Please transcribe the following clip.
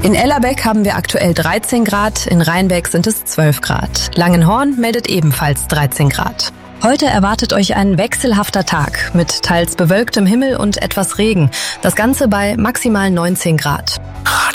In Ellerbeck haben wir aktuell 13 Grad, in Rheinbeck sind es 12 Grad. Langenhorn meldet ebenfalls 13 Grad. Heute erwartet euch ein wechselhafter Tag mit teils bewölktem Himmel und etwas Regen. Das Ganze bei maximal 19 Grad.